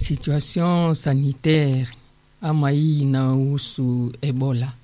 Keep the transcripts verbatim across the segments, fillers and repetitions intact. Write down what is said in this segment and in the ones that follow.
situation sanitaire ama hii inahusu Ebola.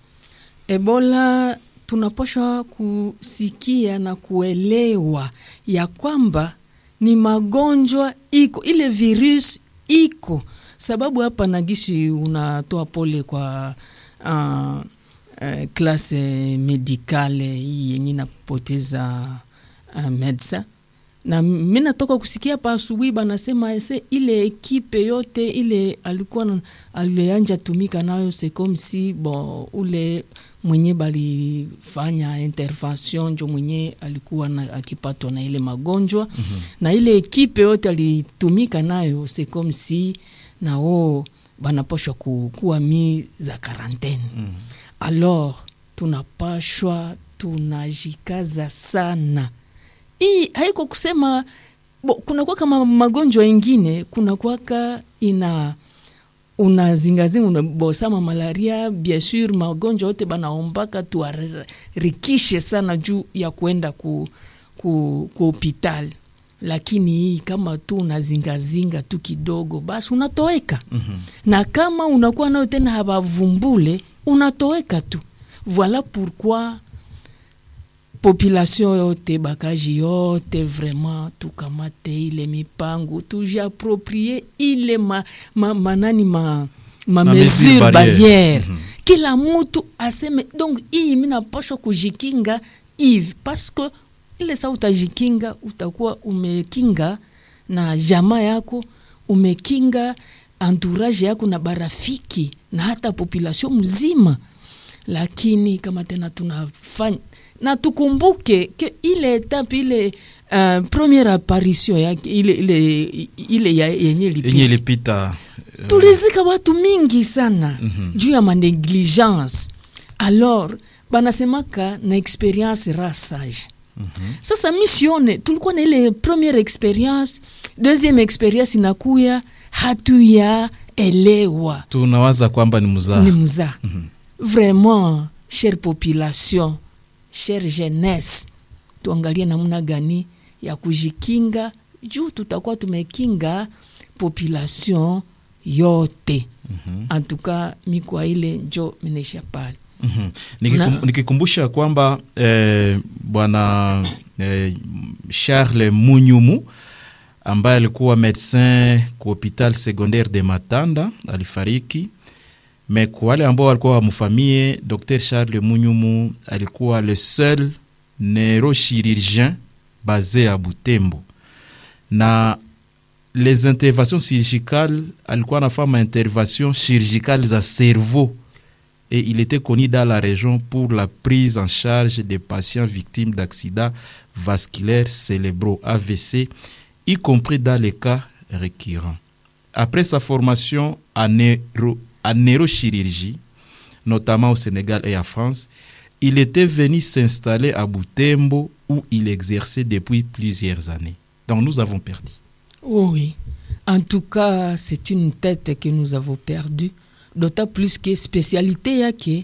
Ebola tunapaswa kusikia na kuelewa ya kwamba ni magonjwa iko, ile virus iko. Sababu hapa nagisi unatoa pole kwa uh, uh, klase medikale hii yenye napoteza uh, medsa. Na mimi natoka kusikia pa asubuhi banasema ese ile ekipe yote ile alikuwa alianja tumika nayo c'est comme si bon ule mwenye bali fanya intervention jo mwenye alikuwa na akipatwa na ile magonjwa mm-hmm. na ile ekipe yote alitumika nayo c'est comme si na wao banapashwa kuwa mi za quarantaine. Mm-hmm. Alors tunapashwa tunajikaza sana. Hii haiko kusema bo, kuna kwa kama magonjwa mengine kuna kwa ina unazingazinga unabosama malaria bien sûr magonjwa yote banaombaka tuarikishe sana juu ya kwenda ku ku, ku hospital, lakini hii kama tu unazingazinga tu kidogo basi unatoeka. Mm-hmm. na kama unakuwa nayo tena habavumbule unatoeka tu. Voilà pourquoi population yote bakaji yote vraiment tukamate ile mipango tujiapproprier ile ma, ma manani ma ma, ma mesure barrière, barrière. Mm-hmm. Kila mtu aseme donc hii mimi napaswa kujikinga hivi parce que ile sa utajikinga utakuwa umekinga na jamaa yako, umekinga entourage yako na barafiki na hata population mzima. Lakini kama tena tunafanya na tukumbuke ke ile etape ile uh, première apparition ya ile ile ile ya yenye lipita yenye lipita uh... tulizika watu mingi sana mm-hmm. juu ya negligence. Alors banasemaka na experience rasage. Mm-hmm. Sasa missione tulikuwa na ile première experience, deuxième experience inakuya hatuya elewa tunawaza kwamba ni muzaa ni muzaa. Mm-hmm. Vraiment chère population, chère jeunesse, tuangalie namna gani ya kujikinga juu tutakuwa tumekinga population yote. Mm-hmm. En tout cas mikwa ile njo minesha pale. Mm-hmm. Nikikum, nikikumbusha kwamba eh, bwana eh, Charles Munyumu ambaye alikuwa médecin ku hôpital secondaire de Matanda alifariki. Mais kwa wale ambao walikuwa mfamie, Docteur Charles Munyumu alikuwa le seul neurochirurgien basé à Butembo. Na les interventions chirurgicales, alikuwa anafanya intervention chirurgicale za cerveau. Et il était connu dans la région pour la prise en charge des patients victimes d'accidents vasculaires cérébraux A V C, y compris dans les cas récurrents. Après sa formation en neuro en neurochirurgie, notamment au Sénégal et en France, il était venu s'installer à Butembo où il exerçait depuis plusieurs années. Donc nous avons perdu. Oui, en tout cas, c'est une tête que nous avons perdue, d'autant plus que spécialité yake,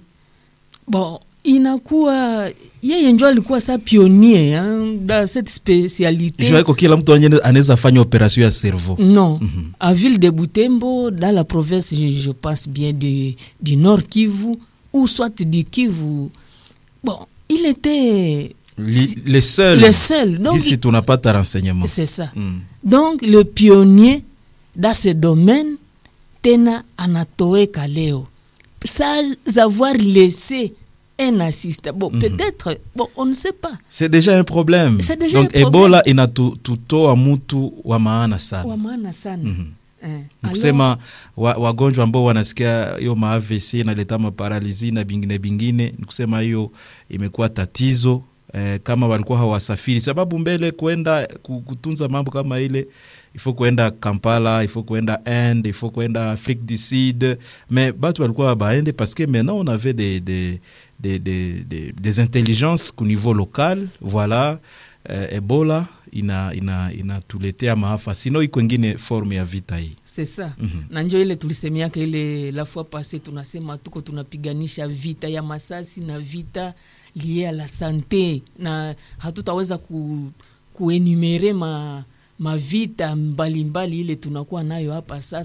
bon, inakuwa yeye ndio alikuwa sa pionnier hein, dans cette spécialité. Je vois que kila mtu anaweza fanya opération ya cerveau. Non, mm-hmm. à ville de Butembo, dans la province, je, je pense bien de, du Nord Kivu ou soit du Kivu. Bon, il était Li, le seul. Le seul. Donc ici tu n'as pas de renseignements. C'est ça. Mm. Donc le pionnier dans ce domaine tena anatoeka leo sans avoir laissé un assistant. Bon, mm-hmm. peut-être, bon, on ne sait pas. C'est déjà un problème. C'est déjà donc, un problème. Ebola ina tutoa mtu wa maana sana. Wa maana sana. Mm-hmm. Eh, nikusema wagonjwa wa ambao wanasikia hiyo ma A V C inaleta maparalizi na bingine bingine, nikusema hiyo imekuwa tatizo eh, kama walikuwa hawasafiri. Sababu mbele kwenda kutunza mambo kama ile, il faut kwenda Kampala, il faut kwenda Inde, il faut kwenda Afrique du Sud, mais batu walikuwa baende parce que maintenant on avait des des des des des, des intelligences au niveau local. Voilà, euh, Ebola ina ina inatuletea maafa, sino iko ingine forme ya vita hii. C'est ça. Mm-hmm. Na njoo ile tulisemia ile la fois passée, tunasema tuko tunapiganisha vita ya masasi na vita lié à la santé, na hatutaweza ku kuenumere ma mavita mbalimbali ile tunakuwa nayo hapa sasa.